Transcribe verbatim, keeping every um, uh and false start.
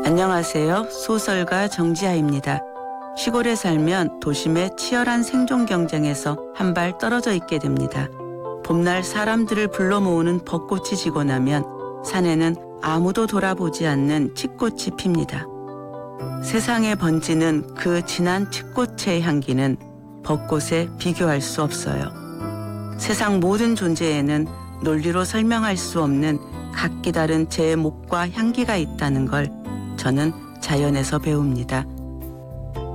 안녕하세요. 소설가 정지하입니다. 시골에 살면 도심의 치열한 생존 경쟁에서 한 발 떨어져 있게 됩니다. 봄날 사람들을 불러 모으는 벚꽃이 지고 나면 산에는 아무도 돌아보지 않는 칡꽃이 핍니다. 세상에 번지는 그 진한 칡꽃의 향기는 벚꽃에 비교할 수 없어요. 세상 모든 존재에는 논리로 설명할 수 없는 각기 다른 제목과 향기가 있다는 걸 저는 자연에서 배웁니다.